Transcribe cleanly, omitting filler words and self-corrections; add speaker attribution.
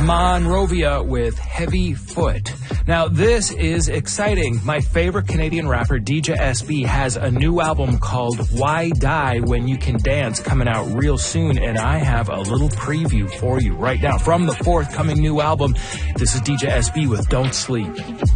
Speaker 1: Monrovia with Heavy Foot. Now, this is exciting. My favorite Canadian rapper, DJ SB, has a new album called Why Die When You Can Dance coming out real soon, and I have a little preview for you right now from the forthcoming new album. This is DJ SB with Don't Sleep.